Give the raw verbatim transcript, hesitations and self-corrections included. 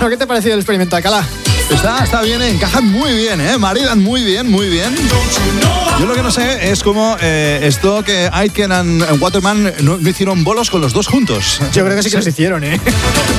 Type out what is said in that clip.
Bueno, ¿qué te ha parecido el experimento, Alcalá? Está, está bien, ¿eh? Encajan muy bien, ¿eh? Maridan muy bien, muy bien. Yo lo que no sé es cómo eh, esto que Aitken and Waterman no, no hicieron bolos con los dos juntos. Yo creo que sí que los hicieron, ¿eh?